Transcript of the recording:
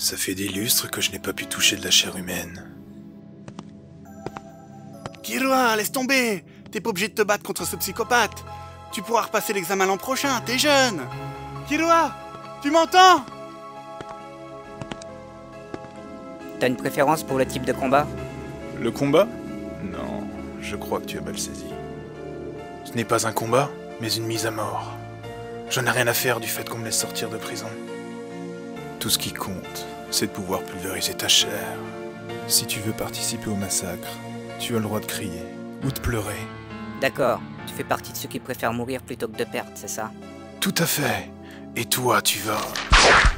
Ça fait des lustres que je n'ai pas pu toucher de la chair humaine. Killua, laisse tomber! T'es pas obligé de te battre contre ce psychopathe! Tu pourras repasser l'examen l'an prochain, t'es jeune! Killua! Tu m'entends? T'as une préférence pour le type de combat? Le combat? Non, je crois que tu as mal saisi. Ce n'est pas un combat, mais une mise à mort. J'en ai rien à faire du fait qu'on me laisse sortir de prison. Tout ce qui compte, c'est de pouvoir pulvériser ta chair. Si tu veux participer au massacre, tu as le droit de crier ou de pleurer. D'accord, tu fais partie de ceux qui préfèrent mourir plutôt que de perdre, c'est ça? Tout à fait. Et toi, tu vas...